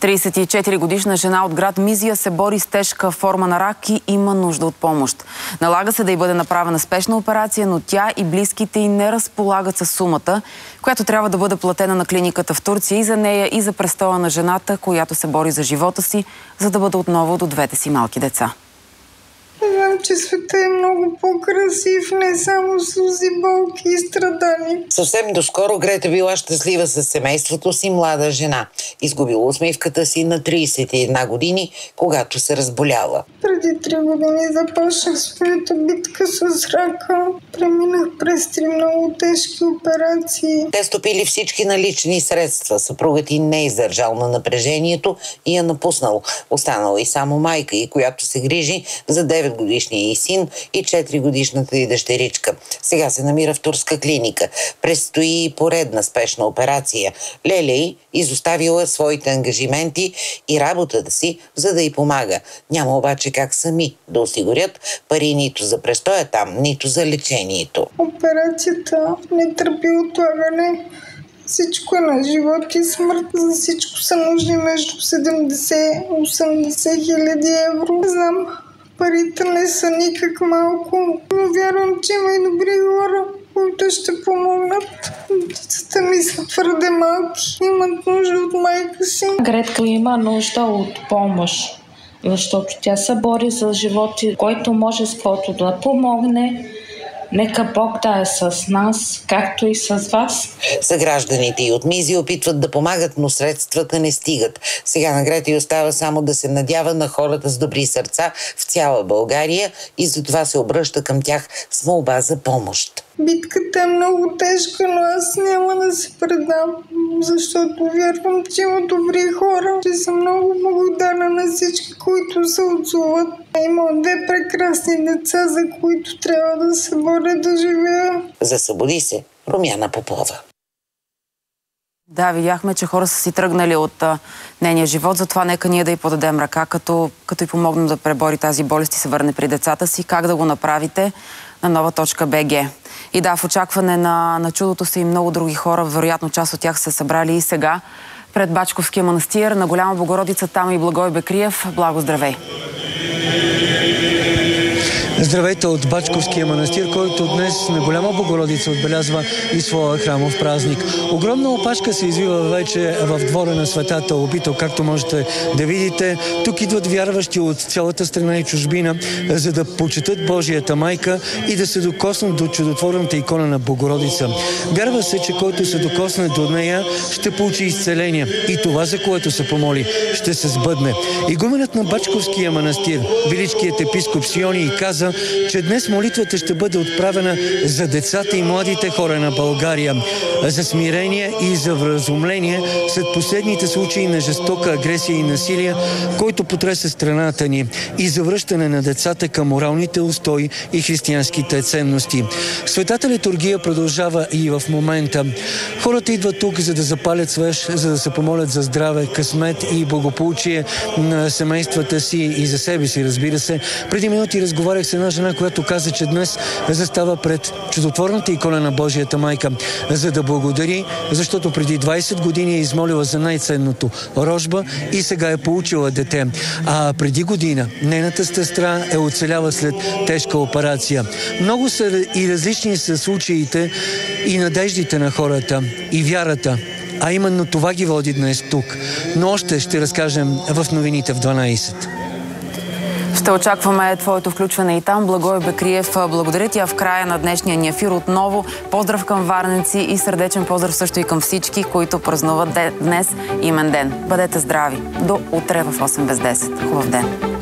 34-годишна жена от град Мизия се бори с тежка форма на рак и има нужда от помощ. Налага се да й бъде направена спешна операция, но тя и близките й не разполагат със сумата, която трябва да бъде платена на клиниката в Турция и за нея, и за престоя на жената, която се бори за живота си, за да бъде отново до двете си малки деца. Знам, че света е много по-красив, не само сълзи, болки и страдания. Съвсем доскоро Грета била щастлива с семейството си, млада жена. Изгубила усмивката си на 31 години, когато се разболяла. Преди 3 години започнах своята битка с рака. Преминах през 3 много тежки операции. Те стопили всички налични средства. Съпругът й не издържал на напрежението и я напуснал. Останала и само майка й, която се грижи за 9-годишния й син и 4-годишната й дъщеричка. Сега се намира в турска клиника. Предстои и поредна спешна операция. Леля й изоставила своите ангажименти и работата си, за да й помага. Няма обаче как сами да осигурят пари нито за престоя там, нито за лечението. Операцията не търпи отлагане. Всичко е на живот и смърт. За всичко са нужни между 70-80 хиляди евро. Знам, парите не са никак малко, но вярвам, че има и добри хора, които ще помогнат. Децата ми са твърде малки, имат нужда от майка си. Гретка има нужда от помощ, защото тя се бори за живота, който може с който да помогне. Нека Бог да е с нас, както и с вас. Съгражданите и от Мизия опитват да помагат, но средствата не стигат. Сега на Грета й остава само да се надява на хората с добри сърца в цяла България и затова се обръща към тях с молба за помощ. Битката е много тежка, но аз няма да се предам, защото вярвам, че има добри хора. Че съм много благодарна на всички, които се отзоват. Имам 2 прекрасни деца, за които трябва да се боря да живея. За Събуди се, Румяна Попова. Да, видяхме, че хора са си тръгнали от нейния живот, затова нека ние да й подадем ръка, като й помогнем да пребори тази болест и се върне при децата си. Как да го направите? На nova.bg. И да, в очакване на чудото са и много други хора, вероятно част от тях са събрали и сега пред Бачковския манастир на Голяма Богородица, там и Благой Бекриев. Благо, здравей! Здравейте от Бачковския манастир, който днес на Голяма Богородица отбелязва и своя храмов празник. Огромна опашка се извива вече в двора на Светата обител, както можете да видите. Тук идват вярващи от цялата страна и чужбина, за да почетат Божията майка и да се докоснат до чудотворната икона на Богородица. Вярва се, че който се докосне до нея, ще получи изцеление. И това, за което се помоли, ще се сбъдне. Игуменът на Бачковския манастир, величкият епископ Сионий, каза, че днес молитвата ще бъде отправена за децата и младите хора на България, за смирение и за вразумление след последните случаи на жестока агресия и насилие, който потреса страната ни, и за връщане на децата към моралните устои и християнските ценности. Светата литургия продължава и в момента. Хората идват тук, за да запалят свеж, за да се помолят за здраве, късмет и благополучие на семействата си и за себе си, разбира се. Преди минути разговарях с една жена, която каза, че днес застава пред чудотворната икона на Божията майка, за да благодари, защото преди 20 години е измолила за най-ценното – рожба, и сега е получила дете. А преди година нейната сестра е оцеляла след тежка операция. Много са и различни са случаите и надеждите на хората, и вярата. А именно това ги води днес тук. Но още ще разкажем в новините в 12. Ще очакваме твоето включване и там. Благой Бекриев, благодаря ти. А в края на днешния ни ефир отново поздрав към варненци и сърдечен поздрав също и към всички, които празнуват днес имен ден. Бъдете здрави. До утре в 8 без 10. Хубав ден!